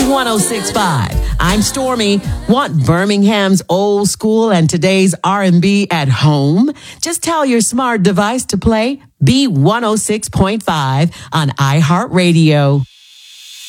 B1065. I'm Stormy. Want Birmingham's old school and today's R&B at home? Just tell your smart device to play B106.5 on iHeartRadio.